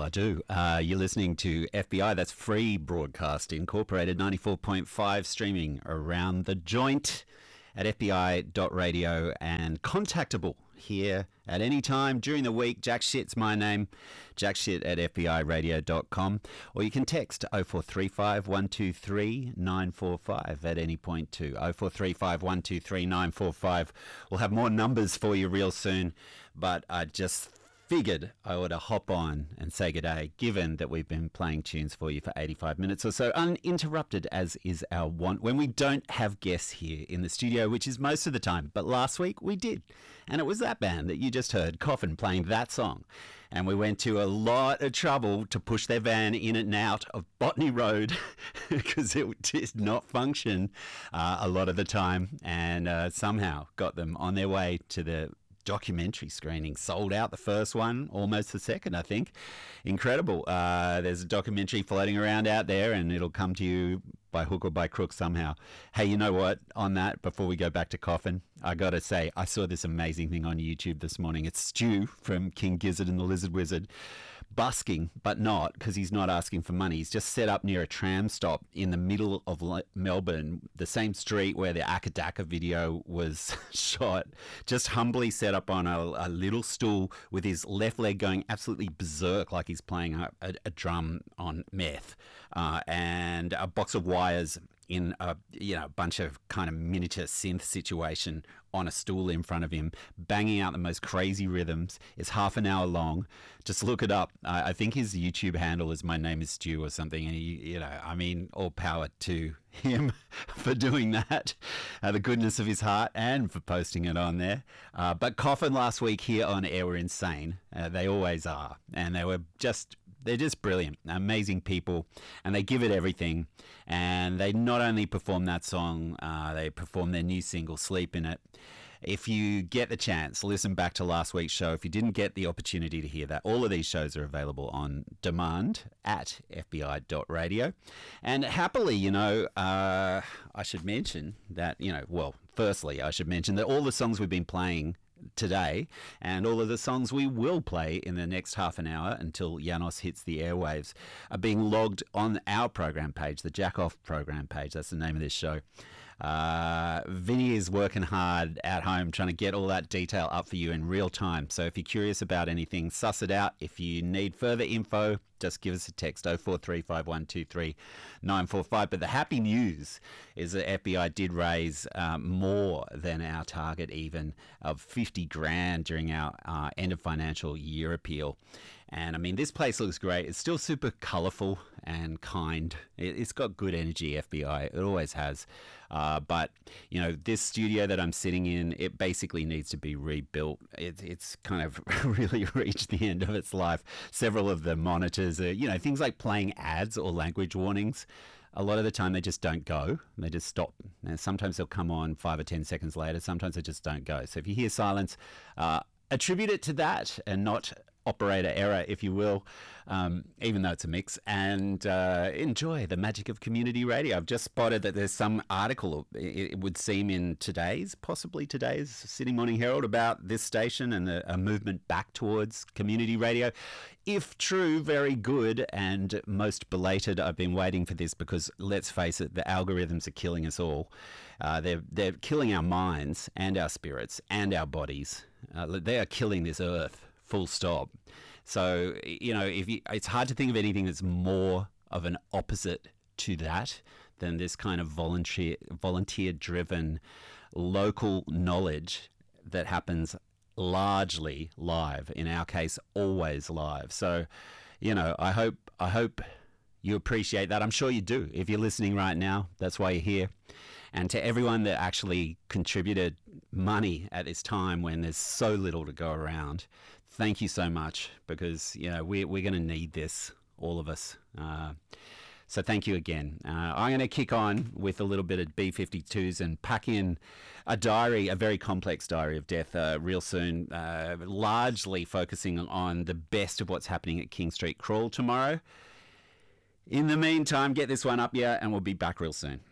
I do. You're listening to FBI, that's Free Broadcast Incorporated, 94.5, streaming around the joint at fbi.radio and contactable here at any time during the week. Jack Shit's my name, jackshit at fbiradio.com, or you can text 0435 123 945 at any point to 0435 123 945. We'll have more numbers for you real soon, but I just figured I ought to hop on and say good day, given that we've been playing tunes for you for 85 minutes or so, uninterrupted as is our want, when we don't have guests here in the studio, which is most of the time. But last week we did, and it was that band that you just heard, Coffin, playing that song. And we went to a lot of trouble to push their van in and out of Botany Road because it did not function a lot of the time, and somehow got them on their way to the documentary screening. Sold out the first one, almost the second, I think. Incredible. There's a documentary floating around out there, and it'll come to you by hook or by crook somehow. Hey, you know what? On that, before we go back to Coffin, I gotta say, I saw this amazing thing on YouTube this morning. It's Stu from King Gizzard and the Lizard Wizard, busking, but not, because he's not asking for money. He's just set up near a tram stop in the middle of Melbourne, the same street where the Akadaka video was shot, just humbly set up on a little stool with his left leg going absolutely berserk like he's playing a drum on meth, and a box of wires in a bunch of kind of miniature synth situation on a stool in front of him, banging out the most crazy rhythms. It's half an hour long. Just look it up. I think his YouTube handle is My Name is Stu or something. And all power to him for doing that. The goodness of his heart, and for posting it on there. But Coffin last week here on air were insane. They always are. And they're just brilliant, amazing people, and they give it everything. And they not only perform that song, they perform their new single, Sleep in It. If you get the chance, listen back to last week's show. If you didn't get the opportunity to hear that, all of these shows are available on demand at fbi.radio. And happily, I should mention that, firstly, I should mention that all the songs we've been playing today and all of the songs we will play in the next half an hour until Janos hits the airwaves are being logged on our program page, the Jack Off program page. That's the name of this show. Vinny is working hard at home trying to get all that detail up for you in real time. So if you're curious about anything, suss it out. If you need further info, just give us a text, 0435 123 945. But the happy news is that FBI did raise more than our target even of 50 grand during our end of financial year appeal. And I mean, this place looks great. It's still super colourful and kind. It's got good energy, FBI. It always has. But, this studio that I'm sitting in, it basically needs to be rebuilt. It's kind of really reached the end of its life. Several of the monitors are, things like playing ads or language warnings. A lot of the time they just don't go. They just stop. And sometimes they'll come on 5 or 10 seconds later. Sometimes they just don't go. So if you hear silence, attribute it to that and not operator error, if you will, even though it's a mix, and enjoy the magic of community radio. I've just spotted that there's some article, it would seem in possibly today's Sydney Morning Herald, about this station and a movement back towards community radio. If true, very good, and most belated. I've been waiting for this because, let's face it, the algorithms are killing us all. They're killing our minds and our spirits and our bodies. They are killing this earth. Full stop. So, it's hard to think of anything that's more of an opposite to that than this kind of volunteer-driven local knowledge that happens largely live. In our case, always live. So, I hope you appreciate that. I'm sure you do. If you're listening right now, that's why you're here. And to everyone that actually contributed money at this time when there's so little to go around, thank you so much, because we're going to need this, all of us. So thank you again. I'm going to kick on with a little bit of B-52s and pack in a very complex diary of death real soon, largely focusing on the best of what's happening at King Street Crawl tomorrow. In the meantime, get this one up, and we'll be back real soon.